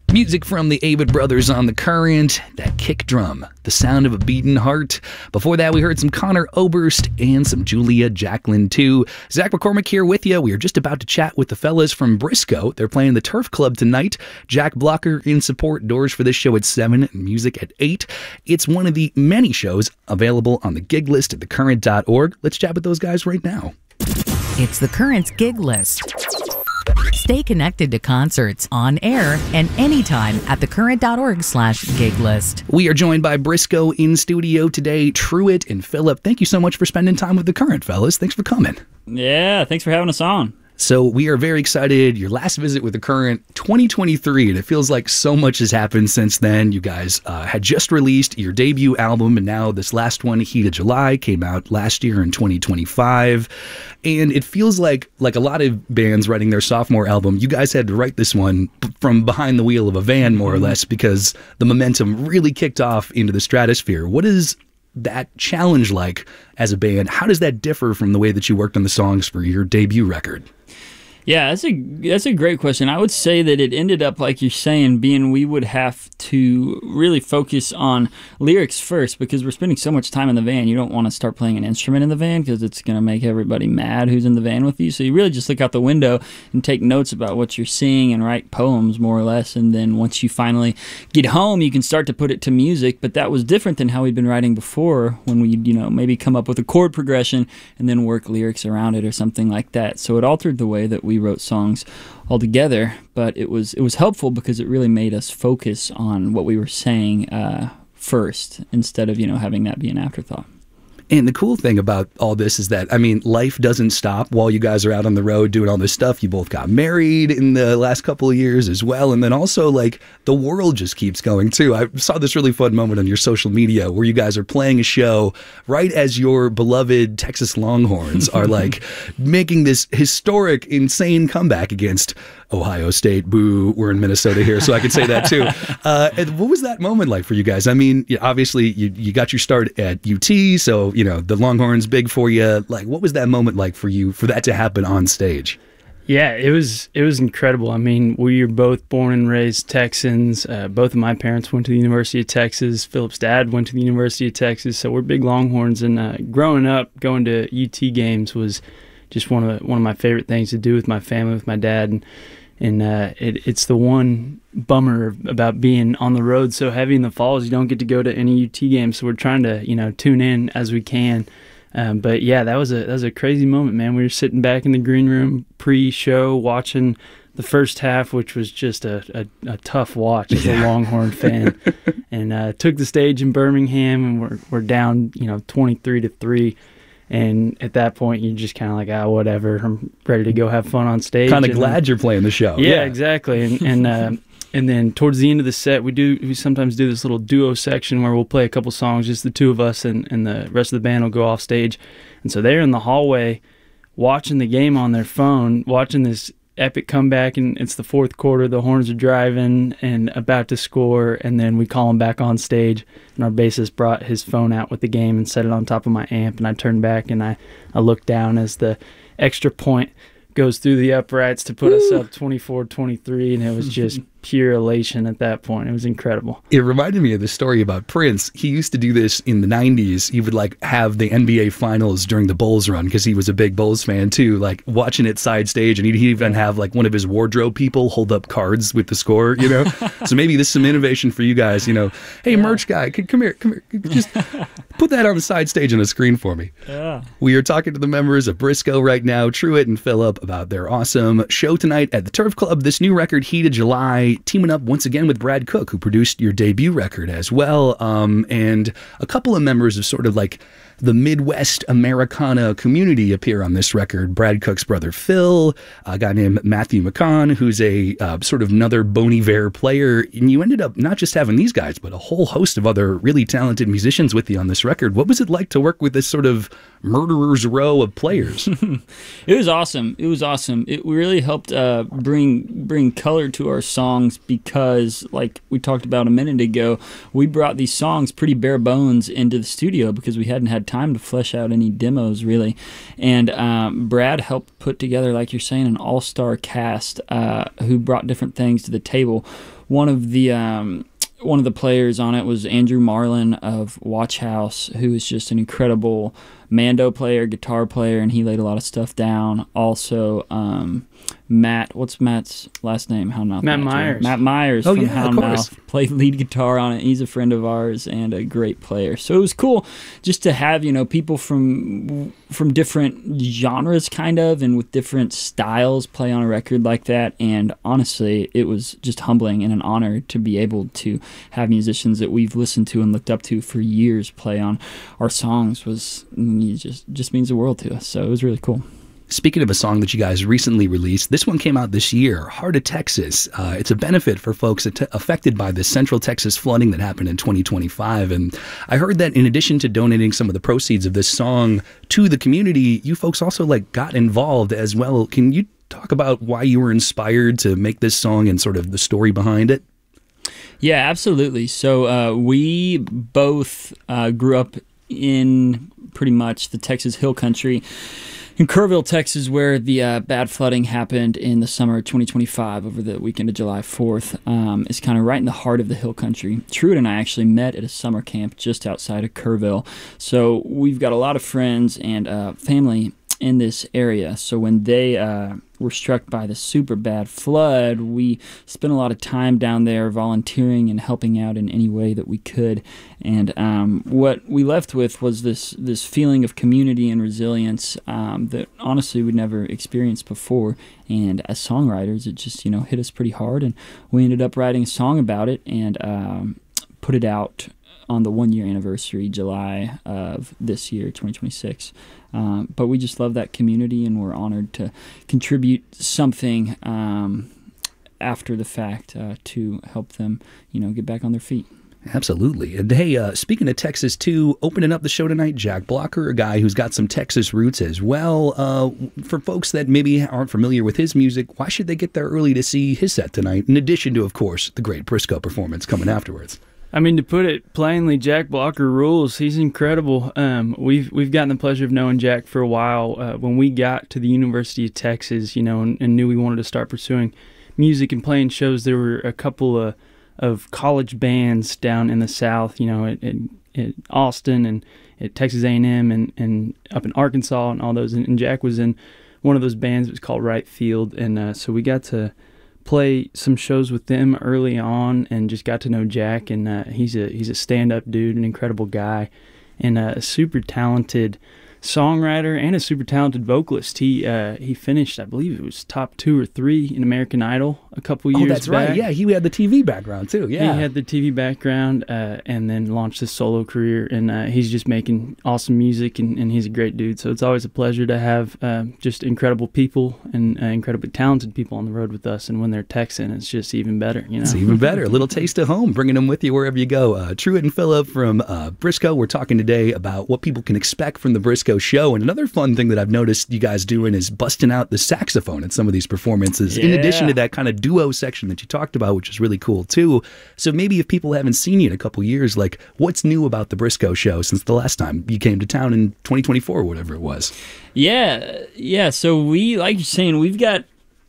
Music from the Avett Brothers on The Current, that kick drum, the sound of a beating heart. Before that, we heard some Conor Oberst and some Julia Jacqueline too. Zach McCormick here with you. We are just about to chat with the fellas from Briscoe. They're playing the Turf Club tonight. Jack Blocker in support. Doors for this show at 7 and music at 8. It's one of the many shows available on the gig list at thecurrent.org. Let's chat with those guys right now. It's The Current's gig list. Stay connected to concerts on air and anytime at thecurrent.org/gig list. We are joined by Briscoe in studio today, Truett and Philip. Thank you so much for spending time with The Current, fellas. Thanks for coming. Yeah, thanks for having us on. So we are very excited. Your last visit with The Current, 2023, and it feels like so much has happened since then. You guys had just released your debut album, and now this last one, Heat of July, came out last year in 2025. And it feels like a lot of bands writing their sophomore album, you guys had to write this one from behind the wheel of a van, more or less, because the momentum really kicked off into the stratosphere. What is that challenge like as a band? How does that differ from the way that you worked on the songs for your debut record? Yeah, that's a great question. I would say that it ended up, like you're saying, being we would have to really focus on lyrics first because we're spending so much time in the van. You don't want to start playing an instrument in the van because it's going to make everybody mad who's in the van with you. So you really just look out the window and take notes about what you're seeing and write poems, more or less. And then once you finally get home, you can start to put it to music. But that was different than how we'd been writing before when we'd, maybe come up with a chord progression and then work lyrics around it or something like that. So it altered the way that we wrote songs altogether, but it was helpful because it really made us focus on what we were saying first instead of having that be an afterthought. And the cool thing about all this is that, life doesn't stop while you guys are out on the road doing all this stuff. You both got married in the last couple of years as well. And then also, the world just keeps going, too. I saw this really fun moment on your social media where you guys are playing a show right as your beloved Texas Longhorns are, making this historic, insane comeback against Ohio State. Boo, we're in Minnesota here, so I can say that, too. And what was that moment like for you guys? Obviously, you got your start at UT, so the Longhorns big for you. What was that moment like for you, for that to happen on stage? Yeah, it was incredible. We were both born and raised Texans. Both of my parents went to the University of Texas. Philip's dad went to the University of Texas, so we're big Longhorns. And growing up, going to UT games was just one of my favorite things to do with my family, with my dad. And it's the one bummer about being on the road so heavy in the falls. You don't get to go to any UT games, so we're trying to tune in as we can. But yeah, that was a crazy moment, man. We were sitting back in the green room pre-show watching the first half, which was just a tough watch as a Longhorn fan, and took the stage in Birmingham, and we're down 23-3. And at that point, you're just kind of like, whatever. I'm ready to go have fun on stage. Kind of glad you're playing the show. Yeah, exactly. And then towards the end of the set, we sometimes do this little duo section where we'll play a couple songs, just the two of us, and the rest of the band will go off stage. And so they're in the hallway watching the game on their phone, watching this epic comeback, and it's the fourth quarter. The Horns are driving and about to score, and then we call them back on stage, and our bassist brought his phone out with the game and set it on top of my amp, and I turned back and I looked down as the extra point goes through the uprights to put us up 24-23, and it was just pure elation at that point. It was incredible. It reminded me of the story about Prince. He used to do this in the 90s. He would have the NBA finals during the Bulls run because he was a big Bulls fan too, watching it side stage, and he'd even have one of his wardrobe people hold up cards with the score, So maybe this is some innovation for you guys, Hey, merch guy, come here. Just put that on the side stage on a screen for me. Yeah. We are talking to the members of Briscoe right now, Truett and Philip, about their awesome show tonight at the Turf Club. This new record, Heat of July, teaming up once again with Brad Cook, who produced your debut record as well, and a couple of members of sort of the Midwest Americana community appear on this record. Brad Cook's brother Phil, a guy named Matthew McCon, who's a sort of another Bon Iver player, and you ended up not just having these guys, but a whole host of other really talented musicians with you on this record. What was it like to work with this sort of murderer's row of players? It was awesome. It really helped bring color to our songs because, like we talked about a minute ago, we brought these songs pretty bare bones into the studio because we hadn't had time to flesh out any demos, really. And Brad helped put together, like you're saying, an all-star cast who brought different things to the table. One of the players on it was Andrew Marlin of Watch House, who is just an incredible mando player, guitar player, and he laid a lot of stuff down. Also, Matt, what's Matt's last name? Houndmouth. Matt Myers. Matt Myers from Houndmouth played lead guitar on it. He's a friend of ours and a great player. So it was cool just to have, people from different genres kind of and with different styles play on a record like that. And honestly, it was just humbling and an honor to be able to have musicians that we've listened to and looked up to for years play on our songs. Just means the world to us. So it was really cool. Speaking of a song that you guys recently released, this one came out this year, Heart of Texas. It's a benefit for folks affected by the Central Texas flooding that happened in 2025. And I heard that in addition to donating some of the proceeds of this song to the community, you folks also got involved as well. Can you talk about why you were inspired to make this song and sort of the story behind it? Yeah, absolutely. So we both grew up in pretty much the Texas Hill Country. In Kerrville, Texas, where the bad flooding happened in the summer of 2025 over the weekend of July 4th, is kind of right in the heart of the Hill Country. Truett and I actually met at a summer camp just outside of Kerrville. So we've got a lot of friends and family in this area. So when they were struck by the super bad flood, we spent a lot of time down there volunteering and helping out in any way that we could. And what we left with was this feeling of community and resilience that honestly we'd never experienced before. And as songwriters, it just hit us pretty hard, and we ended up writing a song about it and put it out on the 1-year anniversary, July of this year, 2026. But we just love that community, and we're honored to contribute something after the fact to help them, get back on their feet. Absolutely. And hey, speaking of Texas too, opening up the show tonight, Jack Blocker, a guy who's got some Texas roots as well. For folks that maybe aren't familiar with his music, why should they get there early to see his set tonight? In addition to, of course, the great Briscoe performance coming afterwards. I mean, to put it plainly, Jack Blocker rules. He's incredible. We've gotten the pleasure of knowing Jack for a while. When we got to the University of Texas, and knew we wanted to start pursuing music and playing shows, there were a couple of college bands down in the South, at Austin and at Texas A&M and up in Arkansas and all those. And Jack was in one of those bands. It was called Right Field. And so we got to play some shows with them early on and just got to know Jack. And he's a stand-up dude, an incredible guy, and a super talented songwriter and a super talented vocalist. He finished, I believe it was top 2 or 3 in American Idol a couple years back. Oh, that's right. Yeah, he had the TV background too. Yeah, he had the TV background and then launched his solo career. And he's just making awesome music, and he's a great dude. So it's always a pleasure to have just incredible people and incredibly talented people on the road with us. And when they're Texan, it's just even better. It's even better. A little taste of home, bringing them with you wherever you go. Truett and Phillip from Briscoe. We're talking today about what people can expect from the Briscoe show. And another fun thing that I've noticed you guys doing is busting out the saxophone at some of these performances, in addition to that kind of duo section that you talked about, which is really cool too. So maybe if people haven't seen you in a couple years, what's new about the Briscoe show since the last time you came to town in 2024 or whatever it was? Yeah. So we, like you're saying, we've got,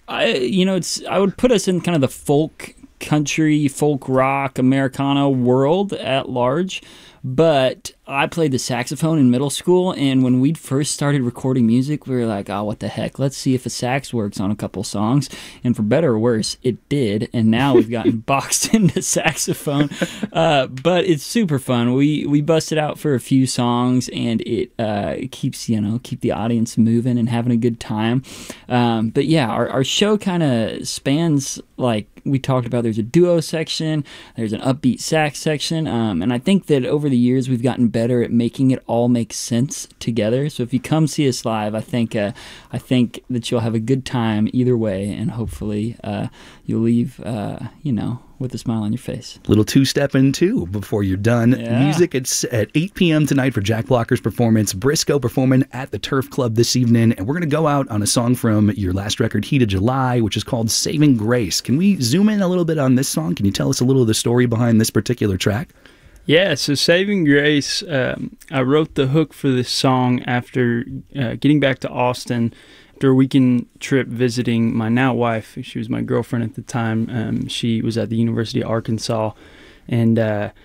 I would put us in kind of the folk country, folk rock, Americana world at large. But I played the saxophone in middle school, and when we first started recording music, we were like, oh, what the heck? Let's see if a sax works on a couple songs. And for better or worse, it did. And now we've gotten boxed into saxophone. But it's super fun. We busted out for a few songs, and it keeps, keep the audience moving and having a good time. But yeah, our show kind of spans, like we talked about, there's a duo section, there's an upbeat sax section, and I think that over the years we've gotten better at making it all make sense together. So if you come see us live, I think that you'll have a good time either way, and hopefully you'll leave with a smile on your face. Little two-step in too before you're done. Yeah. Music at 8 p.m. tonight for Jack Blocker's performance. Briscoe performing at the Turf Club this evening, and we're going to go out on a song from your last record, Heat of July, which is called Saving Grace. Can we zoom in a little bit on this song? Can you tell us a little of the story behind this particular track? Yeah, so Saving Grace, I wrote the hook for this song after getting back to Austin after a weekend trip visiting my now wife. She was my girlfriend at the time. She was at the University of Arkansas. And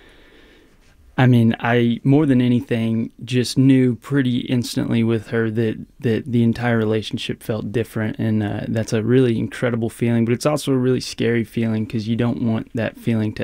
I more than anything just knew pretty instantly with her that the entire relationship felt different, and that's a really incredible feeling, but it's also a really scary feeling because you don't want that feeling to